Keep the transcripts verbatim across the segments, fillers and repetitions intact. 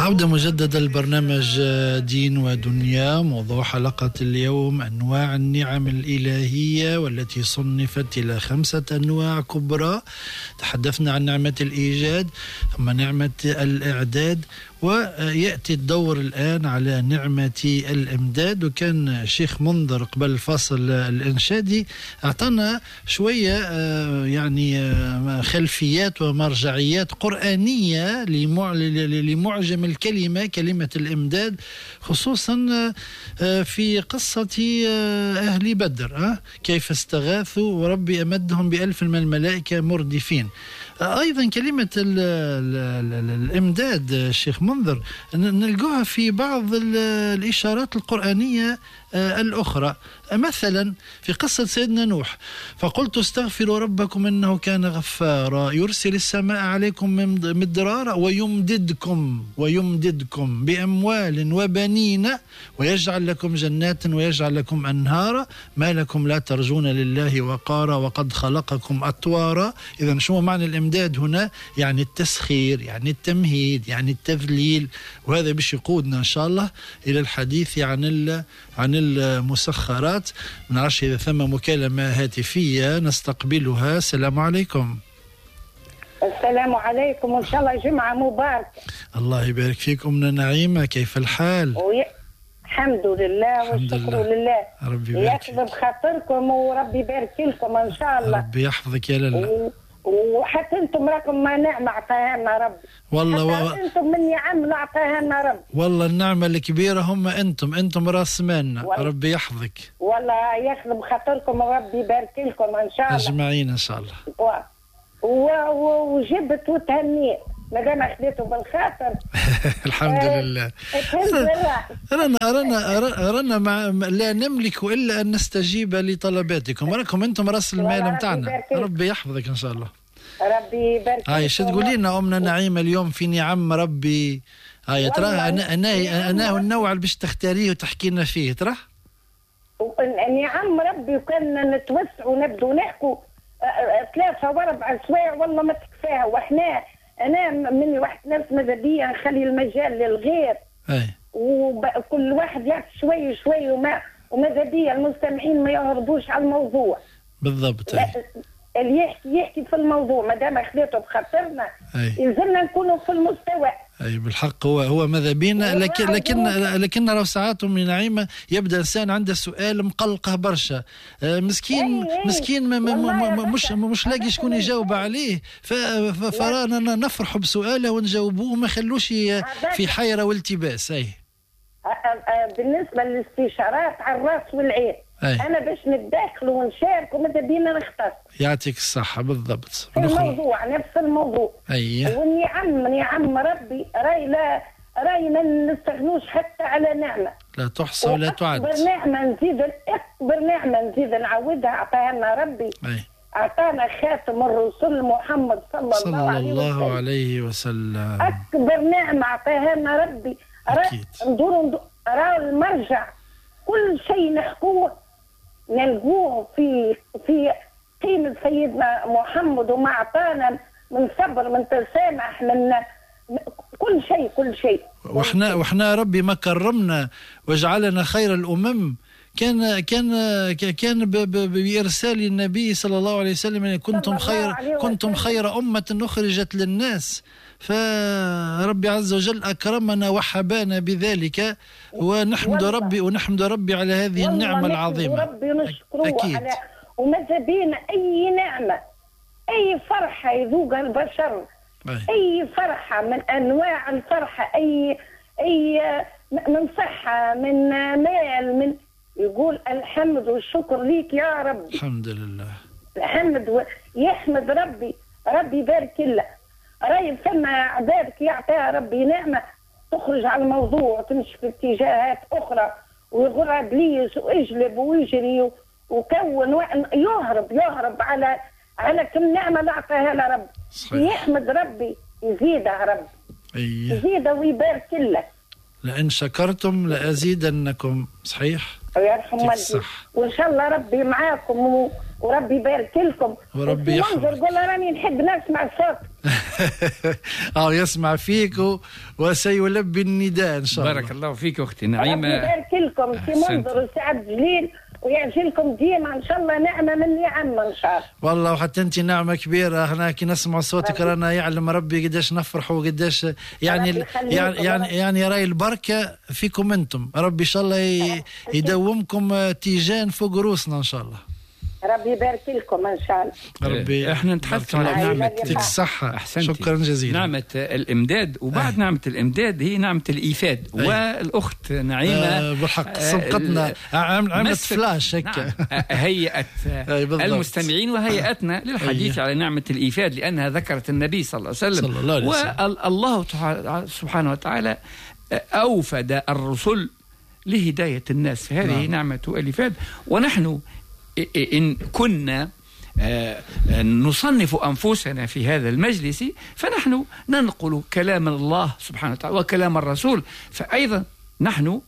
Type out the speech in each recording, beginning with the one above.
عودة مجددة للبرنامج دين ودنيا. موضوع حلقة اليوم أنواع النعم الإلهية والتي صنفت إلى خمسة أنواع كبرى. تحدثنا عن نعمة الإيجاد ثم نعمة الإعداد، ويأتي الدور الآن على نعمة الإمداد. وكان الشيخ منذر قبل الفصل الإنشادي أعطانا شوية يعني خلفيات ومرجعيات قرآنية لمعجم الكلمة كلمة الإمداد، خصوصا في قصة أهل بدر كيف استغاثوا وربي أمدهم بألف من الملائكة مردفين. أيضا كلمة ال ال ال الإمداد الشيخ منذر نلقوها في بعض الإشارات القرآنية الأخرى، مثلا في قصة سيدنا نوح: فقلت استغفروا ربكم إنه كان غفارا يرسل السماء عليكم مدرارا ويمددكم ويمددكم بأموال وبنين ويجعل لكم جنات ويجعل لكم أنهارا ما لكم لا ترجون لله وقارا وقد خلقكم أطوارا. إذن شو معنى الإمداد هنا؟ يعني التسخير، يعني التمهيد، يعني التذليل. وهذا باش يقودنا إن شاء الله إلى الحديث عن عن المسخرات. ما نعرفش إذا ثم مكالمة هاتفية نستقبلها. السلام عليكم. السلام عليكم، وإن شاء الله جمعة مباركة. الله يبارك فيكم من نعيمة، كيف الحال؟ وي... الحمد لله والشكر لله. ربي يبارك فيكم بخاطركم وربي يبارك لكم إن شاء الله. ربي يحفظك يا لالا. و... وحتى انتم راكم ما نعمة عطاها لنا ربي والله و... انتم من نعم عطاها لنا ربي. والله النعمة الكبيرة هم انتم انتم راس مالنا. ربي يحفظك. والله ياخذ بخاطركم وربي يبارك لكم ان شاء الله اجمعين ان شاء الله. و... و... وجبت وتهنيت ما دام اخذته بالخاطر. الحمد لله. رانا رانا رانا ما لا نملك الا ان نستجيب لطلباتكم، راكم انتم راس المال نتاعنا. ربي يحفظك ان شاء الله. ربي يبارك. هاي شو تقولي لنا امنا نعيمه اليوم في نعم ربي؟ هاي ترى انا انا انا النوع اللي باش تختاريه وتحكي لنا فيه ترى. نعم ربي وكان نتوسع ونبدو نحكوا ثلاثه واربع سوايع والله ما تكفاها. واحنا انا من واحد نفس ماذا بيا نخلي المجال للغير. اي وكل واحد يعطي شوي شوي وما وماذا بيا المستمعين ما يهربوش على الموضوع. بالضبط. اللي يحكي يحكي في الموضوع ما دام خليته بخاطرنا يلزمنا نكونوا في المستوى. اي بالحق هو هو ماذا بينا. لكن لكن لكن لو ساعات من نعيمه يبدا انسان عنده سؤال مقلقه برشا، مسكين أي مسكين ما ما مش مش لاقي شكون يجاوب عليه، فرانا نفرح بسؤاله ونجاوبوه وما خلوش في حيره والتباس. اي بالنسبه للاستشارات على الراس والعين. أي. أنا باش نتداخل ونشارك وماذا بينا نختص. يعطيك الصحة. بالضبط. في الموضوع نفس الموضوع. أي. والنعم نعم ربي راي لا راي ما نستغنوش حتى على نعمة لا تحصى ولا تعد. أكبر نعمة نزيد أكبر نعمة نزيد نعودها أعطاها لنا ربي. أي. أعطانا خاتم الرسل محمد صلى, صلى الله, عليه, الله وسلم. عليه وسلم. أكبر نعمة أعطاها لنا ربي. أكيد. ندور ندور المرجع كل شيء نحكوه نلقوه في في قيمة سيدنا محمد وما أعطانا من صبر من تسامح من كل شيء كل شيء. واحنا واحنا ربي ما كرمنا وجعلنا خير الأمم كان كان كان بإرسال النبي صلى الله عليه وسلم كنتم خير كنتم خير أمة أخرجت للناس. فربي عز وجل أكرمنا وحبانا بذلك ونحمد ربي ونحمد ربي على هذه النعمة العظيمة. ربي نشكره على وماذا بينا أي نعمة أي فرحة يذوقها البشر. أي. أي فرحة من أنواع الفرحة أي أي من صحة من مال من يقول الحمد والشكر ليك يا رب. الحمد لله. الحمد و... يحمد ربي ربي يبارك له. راي ثم عبادك يعطيها ربي نعمة تخرج على الموضوع تمشي في اتجاهات أخرى ويغرى إبليس ويجلب ويجري وكون يهرب يهرب على على كم نعمة اللي أعطاها له رب. يحمد ربي يزيدها رب. أيه. يزيدها ويبارك له. لئن شكرتم لأزيدنكم. صحيح. ويرحم والديك، وان شاء الله ربي معاكم و... وربي يبارك لكم. وربي يحفظك. قول راني نحب نسمع الصوت. اه يسمع فيك وسيلبي النداء ان شاء الله. بارك الله فيك اختي نعيمه. ربي يبارك لكم في منظر وسعد جليل ويعجلكم ديما ان شاء الله نعمه من نعم ان شاء الله. والله وحتى انت نعمه كبيره، هنا كي نسمع صوتك رانا يعلم ربي قداش نفرحوا وقداش يعني يعني يعني, يعني راي البركه فيكم انتم. ربي ان شاء الله يدومكم تيجان فوق روسنا ان شاء الله. ربي يبارك لكم ان شاء الله. ربي احنا نتحدث على نعمه يعطيك الصحه. أحسنتي. شكرا جزيلا. نعمه الامداد، وبعد أي. نعمه الامداد هي نعمه الايفاد. أي. والاخت نعيمه آه بالحق سبقتنا عملت فلاش هيك. نعم. هيئت المستمعين وهيئتنا للحديث أي. على نعمه الايفاد، لانها ذكرت النبي صلى الله عليه وسلم. والله سبحانه وتعالى اوفد الرسل لهدايه الناس. هذه نعم. نعمه الإيفاد. ونحن إن كنا نصنف أنفسنا في هذا المجلس فنحن ننقل كلام الله سبحانه وتعالى وكلام الرسول، فأيضا نحن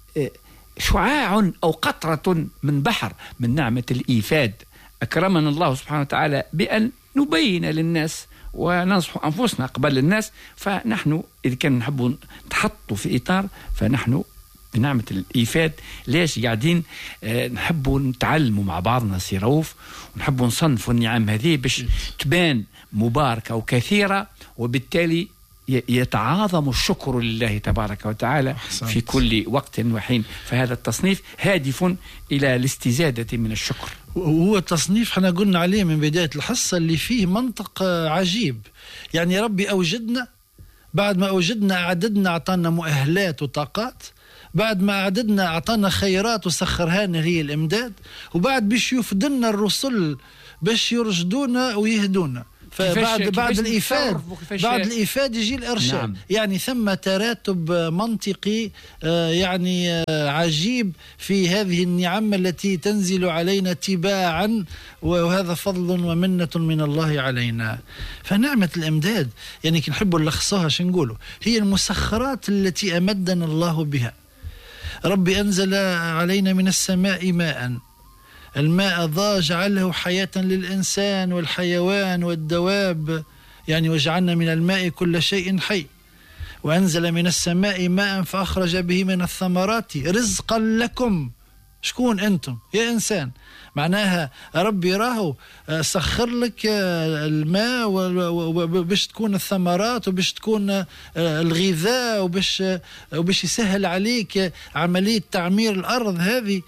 شعاع أو قطرة من بحر من نعمة الإيفاد. أكرمنا الله سبحانه وتعالى بأن نبين للناس وننصح أنفسنا قبل الناس، فنحن إذا كان نحب نتحط في إطار فنحن بنعمة الإيفاد. ليش قاعدين آه نحبوا نتعلموا مع بعضنا سيروف، ونحبوا نصنفوا النعم هذه باش تبان مباركة وكثيرة، وبالتالي يتعاظم الشكر لله تبارك وتعالى أحسنت. في كل وقت وحين. فهذا التصنيف هادف إلى الاستزادة من الشكر. وهو تصنيف احنا قلنا عليه من بداية الحصة اللي فيه منطق عجيب. يعني ربي أوجدنا، بعد ما أوجدنا أعددنا أعطانا مؤهلات وطاقات، بعد ما أعددنا أعطانا خيرات وسخرها لنا هي الإمداد، وبعد باش يفدلنا الرسل باش يرشدونا ويهدونا. فبعد بعد الإيفاد بعد الإيفاد يجي الإرشاد. نعم. يعني ثم تراتب منطقي آه يعني آه عجيب في هذه النعم التي تنزل علينا تباعا، وهذا فضل ومنة من الله علينا. فنعمة الإمداد يعني كي نحبوا نلخصوها شو نقولوا، هي المسخرات التي أمدنا الله بها. ربي أنزل علينا من السماء ماء، الماء ضاء جعله حياة للإنسان والحيوان والدواب، يعني وجعلنا من الماء كل شيء حي. وأنزل من السماء ماء فأخرج به من الثمرات رزقا لكم. شكون أنتم يا إنسان؟ معناها ربي راهو سخر لك الماء وباش تكون الثمرات وباش تكون الغذاء وباش وباش يسهل عليك عملية تعمير الأرض هذه.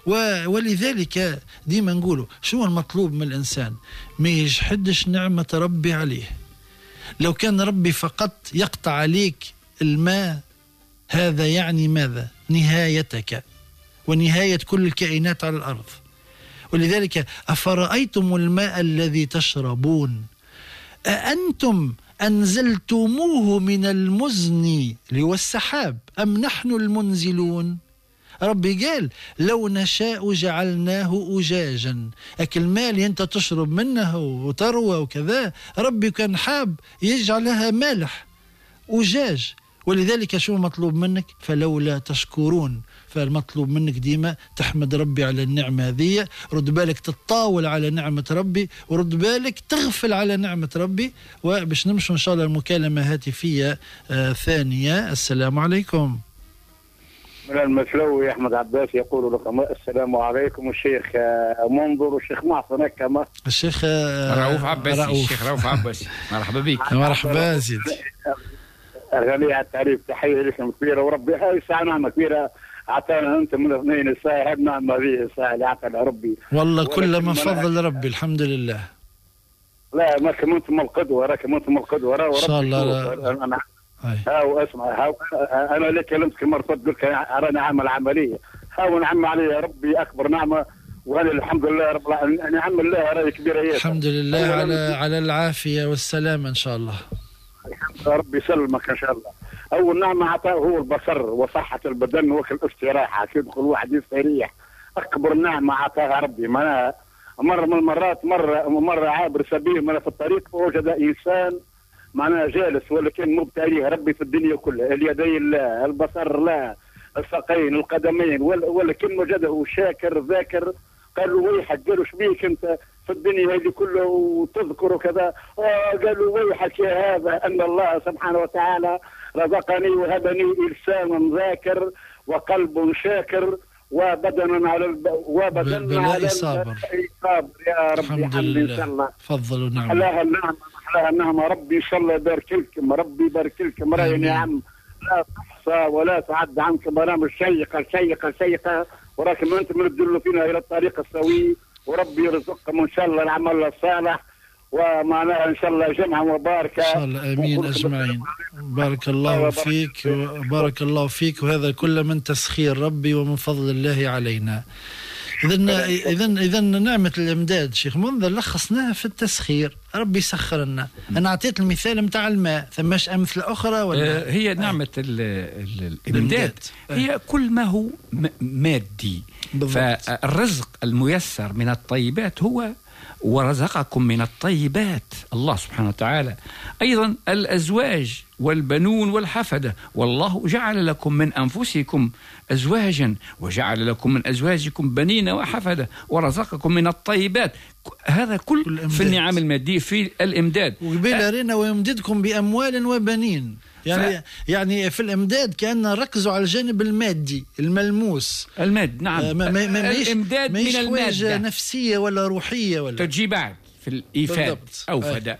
ولذلك ديما نقوله شو المطلوب من الإنسان؟ ما يجحدش نعمة ربي عليه. لو كان ربي فقط يقطع عليك الماء، هذا يعني ماذا؟ نهايتك ونهاية كل الكائنات على الأرض. ولذلك أفرأيتم الماء الذي تشربون أأنتم أنزلتموه من المزن اللي هو السحاب أم نحن المنزلون؟ ربي قال لو نشاء جعلناه أجاجا. أكل الماء اللي أنت تشرب منه وتروى وكذا، ربي كان حاب يجعلها مالح أجاج. ولذلك شو مطلوب منك؟ فلولا تشكرون. فالمطلوب منك ديما تحمد ربي على النعمة هذه، رد بالك تتطاول على نعمة ربي، ورد بالك تغفل على نعمة ربي. وباش نمشوا إن شاء الله المكالمة هاتفية آه ثانية. السلام عليكم. من المسلوي أحمد عباس يقول لكم السلام عليكم. الشيخ منظر والشيخ معصم كما الشيخ رؤوف عباسي. الشيخ رؤوف عباسي مرحبا بك. مرحبا سيدي. غني على التعريف، تحية لكم كبيرة، وربي هاي الساعة نعمة كبيرة أعطانا أنت من اثنين الساعة. هذه نعمة هذه الساعة اللي أعطانا ربي، والله كل من فضل ربي الحمد لله. لا ما كنتم القدوة، راكم أنتم القدوة إن شاء الله. أنا هاو اسمع هاو أنا اللي كلمتك مرة قلت أرانا عمل عملية، هاو نعم علي يا ربي أكبر نعمة. وهذا الحمد لله رب العالمين، نعم الله راي كبيرة. الحمد لله على على العافية والسلامة إن شاء الله. ربي يسلمك إن شاء الله. أول نعمة عطاه هو البصر وصحة البدن والاستراحة، كي يدخل واحد يستريح. أكبر نعمة عطاها ربي. ما مرة من المرات مرة مرة عابر سبيل من في الطريق فوجد إنسان معناها جالس ولكن مبتليه ربي في الدنيا كلها، اليدين لا، البصر لا، الساقين القدمين ولا, ولا كل وجده شاكر ذاكر. قالوا ويحك، قالوا شبيك انت في الدنيا هذه كله وتذكر وكذا؟ قالوا ويحك يا هذا ان الله سبحانه وتعالى رزقني وهبني لسانا ذاكر وقلب شاكر وبدنا على الب... وبدنا على صابر. صابر يا رب. الحمد لله. تفضلوا. نعم. احلاها النعمه، احلاها النعمه. ربي ان شاء الله يبارك لكم، ربي يبارك لكم. راي نعم لا تحصى ولا تعد عنكم، برامج شيقه شيقه شيقه، ولكن انتم من تدلوا فينا الى الطريق السوي، وربي يرزقكم ان شاء الله العمل الصالح، ومعناها ان شاء الله جمعه مباركه ان شاء الله. امين اجمعين. بارك الله فيك وبارك الله فيك، وهذا كله من تسخير ربي ومن فضل الله علينا. اذا اذا اذا نعمه الامداد شيخ منذر لخصناها في التسخير، ربي يسخر لنا. انا اعطيت المثال نتاع الماء، ثماش امثله اخرى ولا؟ هي نعمه الامداد هي كل ما هو مادي. فالرزق الميسر من الطيبات هو ورزقكم من الطيبات الله سبحانه وتعالى. أيضا الأزواج والبنون والحفدة، والله جعل لكم من أنفسكم أزواجا وجعل لكم من أزواجكم بنين وحفدة ورزقكم من الطيبات. هذا كل, كل في النعم المادية في الإمداد. وقبيل رينا ويمددكم بأموال وبنين، يعني ف... يعني في الامداد كان ركزوا على الجانب المادي الملموس الماد. نعم. آه ما ما ما الامداد ما من الماده نفسيه ولا روحيه ولا تجي بعد في الايفاد او فداء.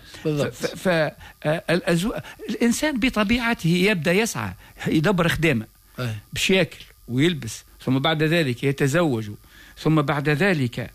فالانسان بطبيعته يبدا يسعى يدبر خدامه آه. باش ياكل ويلبس، ثم بعد ذلك يتزوج، ثم بعد ذلك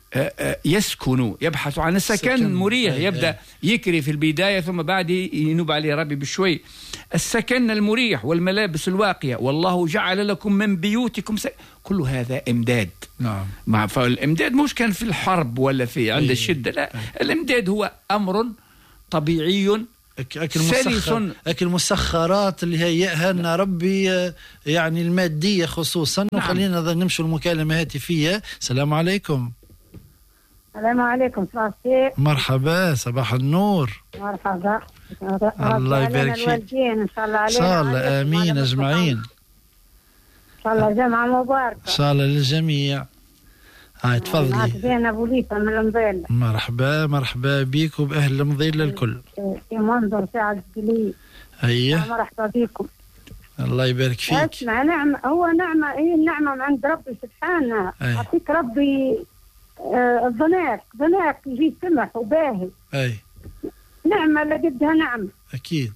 يسكن يبحث عن السكن مريح. يبدأ يكري في البداية، ثم بعد ينوب عليه ربي بشوي. السكن المريح والملابس الواقية، والله جعل لكم من بيوتكم س... كل هذا إمداد. نعم. مع فالإمداد مش كان في الحرب ولا في عند الشدة، لا. الإمداد هو أمر طبيعي أكل مسخر أكل مسخرات اللي هيئها لنا ربي، يعني المادية خصوصا. نعم. وخلينا نمشوا المكالمة هاتفية. السلام عليكم. السلام عليكم. صباح مرحبا، صباح النور. مرحبا. الله يبارك فيك. ان شاء الله علينا. ان شاء الله. امين اجمعين. ان شاء الله جمعه مباركه. ان شاء الله للجميع. هاي تفضلي. معك زينب وليفه من المضيله. مرحبا مرحبا بيك وباهل المضيله الكل. في منظر سعد الجليل. هيا مرحبا بكم. الله يبارك فيك. اسمع، نعمه هو نعمه هي النعمه من عند ربي سبحانه. يعطيك ربي آه الضناك ضناك يجي سمح وباهي. اي نعمه لقدها نعمه. اكيد.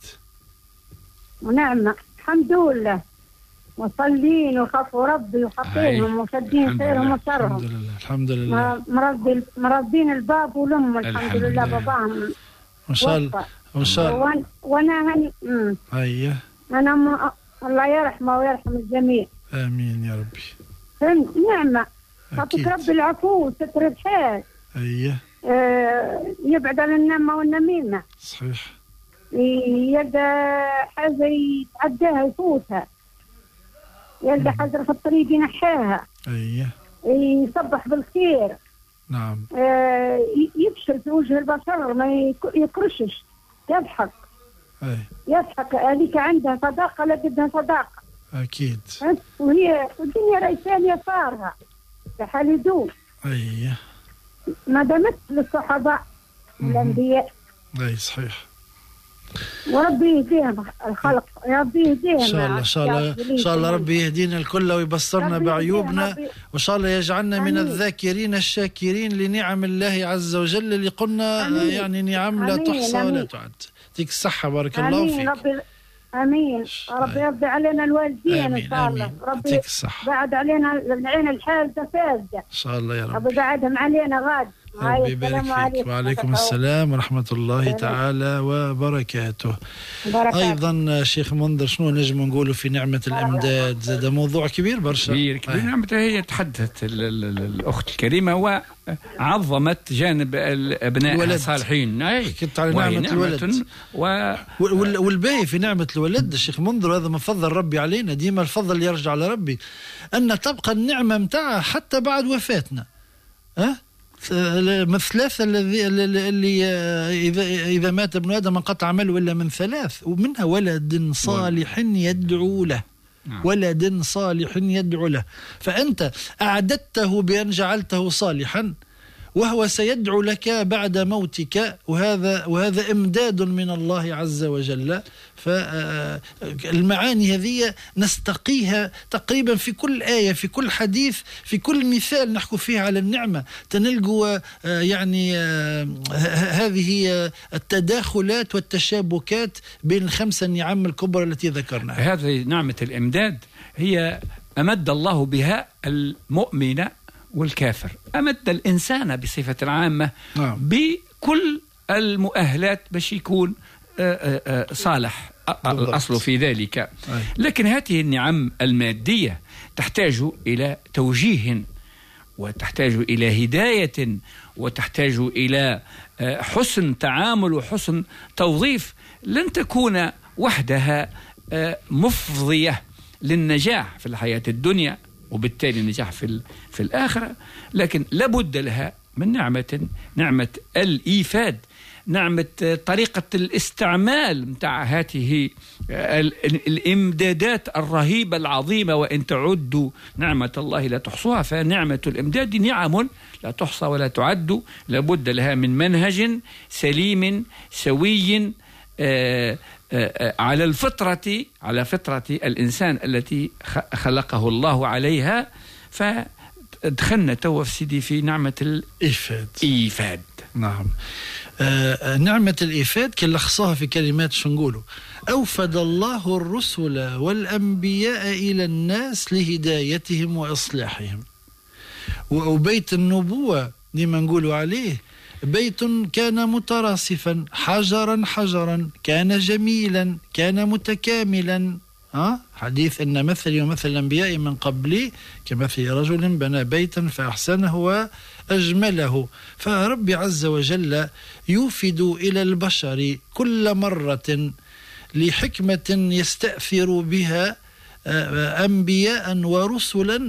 ونعمه الحمد لله، مصلين وخافوا ربي وحاطينهم وشادين خيرهم وشرهم. الحمد لله الحمد لله. مرضي مرضين الباب والام الحمد لله باباهم. ما شاء الله ما شاء الله. وانا هني ايوه انا م... الله يرحمه ويرحم الجميع. امين يا ربي. فهمت؟ نعمه يعطيك ربي العفو وستر الحال. ايوه آه يبعد عن النمه والنميمه. صحيح. يلقى حاجه يتعداها يفوتها، يلقى حجر في الطريق ينحاها. ايوه يصبح بالخير. نعم. آه يبشر في وجه البشر، ما يكرشش، يضحك. اي يضحك. هذيك عندها صداقه لقدها صداقه. اكيد. وهي الدنيا ريسانيه فارغه لحال يدوم. ايوه ما دامت للصحابه الانبياء. اي صحيح. وربي يهديهم الخلق، ربي يهديهم. ان شاء الله ان شاء الله ان شاء الله ربي يهدينا الكل ويبصرنا بعيوبنا، وان شاء الله يجعلنا من الذاكرين الشاكرين لنعم الله عز وجل اللي قلنا أمين. يعني نعم لا تحصى ولا تعد. يعطيك الصحة بارك أمين. الله فيك. ربي امين. ربي يرضي علينا الوالدين ان شاء الله. ربي بعد علينا العين الحاسده فاسده ان شاء الله يا رب. ربي بعدهم علينا غاد. ربي يبارك فيك. وعليكم السلام ورحمة الله تعالى وبركاته. بركاته. أيضا شيخ منذر شنو نجم نقولوا في نعمة الإمداد؟ زاد موضوع كبير برشا. كبير كبير. نعمة هي تحدثت الأخت الكريمة وعظمت جانب الأبناء الصالحين. كنت على نعمة الولد و... والباقي في نعمة الولد الشيخ منذر، هذا من فضل ربي علينا، ديما الفضل يرجع لربي، أن تبقى النعمة متاعها حتى بعد وفاتنا. ها من الثلاثة الذي اللي إذا إذا مات ابن آدم انقطع عمله إلا من ثلاث، ومنها ولد صالح يدعو له. ولد صالح يدعو له. فأنت أعددته بأن جعلته صالحا، وهو سيدعو لك بعد موتك، وهذا وهذا إمداد من الله عز وجل. فالمعاني هذه نستقيها تقريبا في كل آية، في كل حديث، في كل مثال نحكي فيه على النعمة، تنلقوا يعني هذه التداخلات والتشابكات بين الخمسة النعم الكبرى التي ذكرناها. هذه نعمة الإمداد هي أمد الله بها المؤمن والكافر، أمد الإنسان بصفة عامة نعم. بكل المؤهلات باش يكون صالح، الأصل في ذلك. لكن هذه النعم المادية تحتاج إلى توجيه، وتحتاج إلى هداية، وتحتاج إلى حسن تعامل وحسن توظيف. لن تكون وحدها مفضية للنجاح في الحياة الدنيا وبالتالي النجاح في في الآخرة، لكن لابد لها من نعمة، نعمة الإيفاد، نعمة طريقة الاستعمال متاع هذه الإمدادات الرهيبة العظيمة. وإن تعدوا نعمة الله لا تحصوها، فنعمة الإمداد نعم لا تحصى ولا تعد، لابد لها من منهج سليم سوي آآ آآ على الفطرة، على فطرة الإنسان التي خلقه الله عليها. فدخلنا توا في سيدي في نعمة الإيفاد. إيفاد نعم. آه نعمة الإيفاد كي لخصها في كلمات شو نقولوا: أوفد الله الرسل والأنبياء إلى الناس لهدايتهم وإصلاحهم. وبيت النبوة لما نقولوا عليه بيت كان متراصفا، حجرا حجرا، كان جميلا، كان متكاملا. ها حديث إن مثلي ومثل الأنبياء من قبلي كمثل رجل بنى بيتا فأحسنه وأجمله. فربي عز وجل يوفد إلى البشر كل مرة لحكمة يستأثر بها أنبياء ورسلا